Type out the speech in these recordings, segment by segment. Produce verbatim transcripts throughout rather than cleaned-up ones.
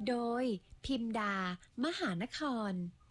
โดยพิมดามหานคร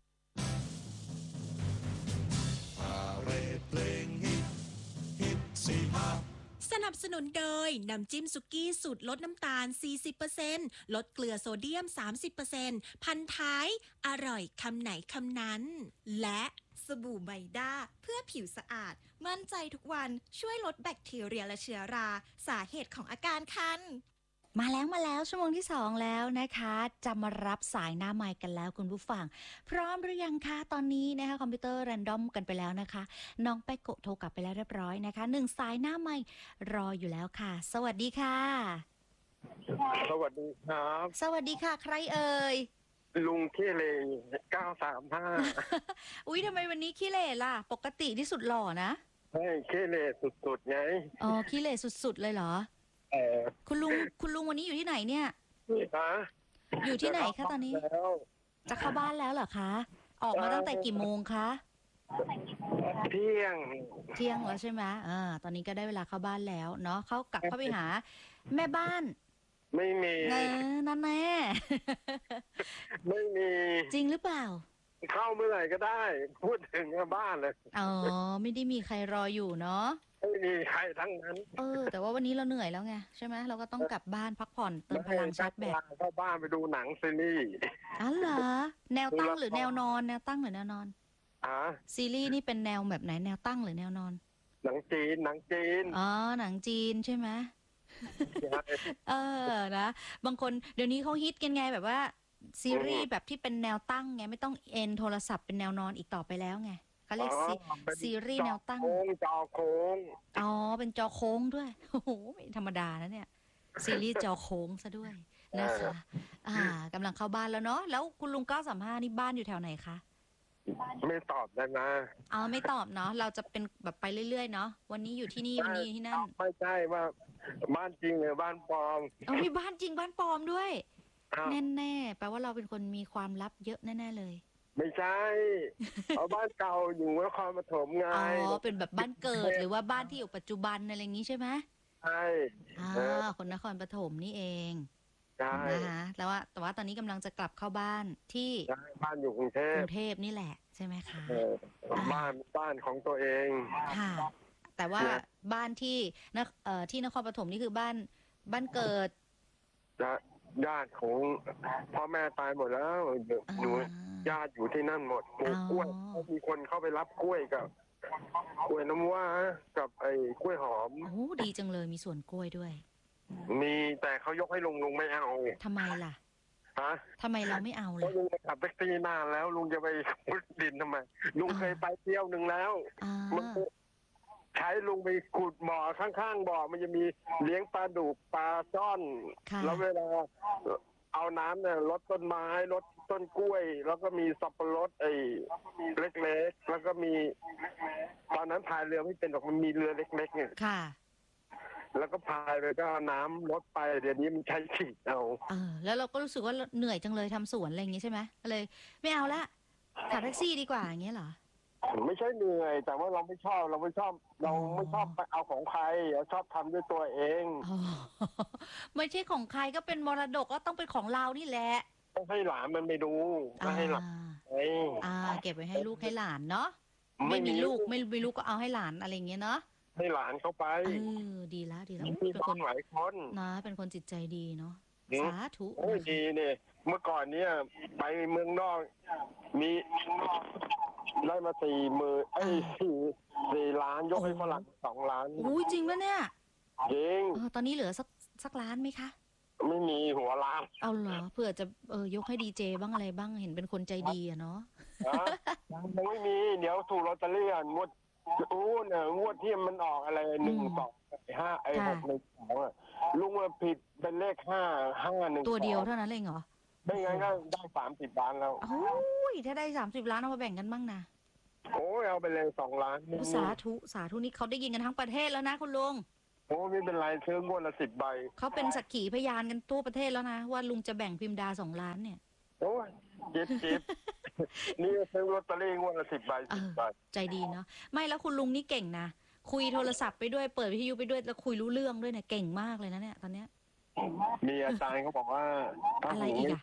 สนับสนุนโดยน้ำจิ้มสุกี้สูตรลดน้ำตาล สี่สิบเปอร์เซ็นต์ ลดเกลือโซเดียม สามสิบเปอร์เซ็นต์ พันท้ายอร่อยคำไหนคำนั้นและสบู่ไบด้าเพื่อผิวสะอาดมั่นใจทุกวันช่วยลดแบคทีเรียและเชื้อราสาเหตุของอาการคันมาแล้วมาแล้วชั่วโมงที่สองแล้วนะคะจะมารับสายหน้าไมค์กันแล้วคุณผู้ฟังพร้อมหรือยังคะตอนนี้นะคะคอมพิวเตอร์แรนดอมกันไปแล้วนะคะน้องแป๊กโกะโทรกลับไปแล้วเรียบร้อยนะคะหนึ่งสายหน้าไมค์รออยู่แล้วค่ะสวัสดีค่ะสวัสดีครับสวัสดีค่ะใครเอ่ยลุงขี้เลเก้าสามห้าอุ๊ยทำไมวันนี้ขี้เหร่ล่ะปกติที่สุดหล่อนะใช่ขี้เลสุดๆไงอ๋อขี้เหร่สุดๆเลยเหรอเออคุณลุงคุณลุงวันนี้อยู่ที่ไหนเนี่ยฮะอยู่ที่ไหนคะตอนนี้จะเข้าบ้านแล้วเหรอคะออกมาตั้งแต่กี่โมงคะเที่ยงเที่ยงแล้วใช่ไหมอ่าตอนนี้ก็ได้เวลาเข้าบ้านแล้วเนาะเขากลับเข้าไปหาแม่บ้านไม่มีเออนั่นแน่ไม่มีจริงหรือเปล่าเข้าเมื่อไหร่ก็ได้พูดถึงบ้านเลยอ๋อไม่ได้มีใครรออยู่เนาะไม่มีใครทั้งนั้นเออแต่ว่าวันนี้เราเหนื่อยแล้วไงใช่ไหมเราก็ต้องกลับบ้านพักผ่อนเติมพลังชาร์จแบตเข้าบ้านไปดูหนังซีรีส์อ๋อเหรอแนวตั้งหรือแนวนอนแนวตั้งหรือแนวนอนอ่าซีรีส์นี่เป็นแนวแบบไหนแนวตั้งหรือแนวนอนหนังจีนหนังจีนอ๋อหนังจีนใช่ไหมเออนะบางคนเดี๋ยวนี้เขาฮิตกันไงแบบว่าซีรีส์แบบที่เป็นแนวตั้งไงไม่ต้องเอนโทรศัพท์เป็นแนวนอนอีกต่อไปแล้วไงเขาเรียกซีรีส์แนวตั้งจอโค้งอ๋อเป็นจอโค้งด้วยโอ้โหไม่ธรรมดานะเนี่ยซีรีส์จอโค้งซะด้วยนะคะอ่ากำลังเข้าบ้านแล้วเนาะแล้วคุณลุงเก้าสามห้านี่บ้านอยู่แถวไหนคะไม่ตอบได้นะอ๋อไม่ตอบเนาะเราจะเป็นแบบไปเรื่อยๆเนาะวันนี้อยู่ที่นี่วันนี้ที่นั่นไม่ใช่ว่าบ้านจริงหรือบ้านปลอมอ๋อมีบ้านจริงบ้านปลอมด้วยแน่ๆแปลว่าเราเป็นคนมีความลับเยอะแน่ๆเลยไม่ใช่เอาบ้านเก่าอยู่นครปฐมไงอ๋อเป็นแบบบ้านเกิดหรือว่าบ้านที่อยู่ปัจจุบันอะไรอย่างนี้ใช่ไหมใช่อ่าคนนครปฐมนี่เองใช่นะคะแล้วว่าแต่ว่าตอนนี้กำลังจะกลับเข้าบ้านที่บ้านอยู่กรุงเทพกรุงเทพนี่แหละใช่ไหมคะบ้านบ้านของตัวเองค่ะแต่ว่าบ้านที่นเอ่อที่นครปฐมนี่คือบ้านบ้านเกิดญาติของพ่อแม่ตายหมดแล้วหนูญาติอยู่ที่นั่นหมดปลูกกล้วยมีคนเข้าไปรับกล้วยกับกล้วยน้ำว้ากับไอ้กล้วยหอมโอ้ดีจังเลยมีสวนกล้วยด้วยมีแต่เขายกให้ลุงลุงไม่เอาทำไมล่ะฮะทำไมเราไม่เอาล่ะลุงขับแท็กซี่นานแล้วลุงจะไปขุดดินทำไมลุงเคยไปเที่ยวหนึ่งแล้วมันใช้ลุงไปขุดบ่อข้างๆบ่อมันจะมีเลี้ยงปลาดุกปลาจ้อนแล้วเวลาเอาน้ำเนี่ยรดต้นไม้รดต้นกล้วยแล้วก็มีสับปะรดไอ้เล็กๆแล้วก็มีตอนนั้นพายเรือไม่เป็นหรอกมันมีเรือเล็กๆเนี่ยค่ะแล้วก็พายไปก็น้ำลดไปเดี๋ยวนี้มันใช้ฉีดเอาเออแล้วเราก็รู้สึกว่าเหนื่อยจังเลยทำสวนอะไรอย่างงี้ใช่ไหมเลยไม่เอาละขับแท็กซี่ดีกว่าอย่างเงี้ยเหรอไม่ใช่เหนื่อยแต่ว่าเราไม่ชอบเราไม่ชอบเราไม่ชอบไปเอาของใครเราชอบทำด้วยตัวเองไม่ใช่ของใครก็เป็นมรดกก็ต้องเป็นของเรานี่แหละต้องให้หลานมันไปดูไม่ให้หลานอ่าเก็บไว้ให้ลูกให้หลานเนาะไม่มีลูกไม่มีลูกก็เอาให้หลานอะไรอย่างเงี้ยเนาะให้หลานเข้าไปเออดีแล้วดีแล้วเป็นคนหลายคนนะเป็นคนจิตใจดีเนาะสาธุโอ้ยดีเนี่ยเมื่อก่อนเนี้ยไปเมืองนอกมีได้มาสี่หมื่นไอ้สี่สี่ล้านยกให้ฝรั่งสองล้านอุ้ยจริงปะเนี่ยจริงตอนนี้เหลือสักสักล้านไหมคะไม่มีหัวล้านเอาเหรอเผื่อจะเออยกให้ดีเจบ้างอะไรบ้างเห็นเป็นคนใจดีอะเนาะยังไม่มีเดี๋ยวถูกลอตเตอรี่งวดอู้เนี่ยงวดที่มันออกอะไรหนึ่งสองห้าไอ้หกหนึ่งสองลุงมาผิดเป็นเลขห้าห้าหนึ่งตัวเดียวเท่านั้นเลยเหรอไม่งั้นก็ได้สามสิบล้านแล้วโอ้ยถ้าได้สามสิบล้านเอามาแบ่งกันบ้างนะโอ้ยเอาไปเลยสองล้านสาธุสาธุนี่เขาได้ยินกันทั้งประเทศแล้วนะคุณลุงโอ้ไม่เป็นไรซื้องวดละสิบใบเขาเป็นสักขีพยานกันทั่วประเทศแล้วนะว่าลุงจะแบ่งพิมพ์ดาสองล้านเนี่ยโอ้ยเจ็บเจ็บนี่ซื้อลอตเตอรี่งวดละสิบใบสิบใบใจดีเนาะไม่แล้วคุณลุงนี่เก่งนะคุยโทรศัพท์ไปด้วยเปิดวิทยุไปด้วยแล้วคุยรู้เรื่องด้วยเนี่ยเก่งมากเลยนะเนี่ยตอนเนี้ยมีอาจารย์เขาบอกว่าอะไรอีกอะ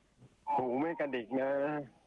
หูไม่กระดิกนะ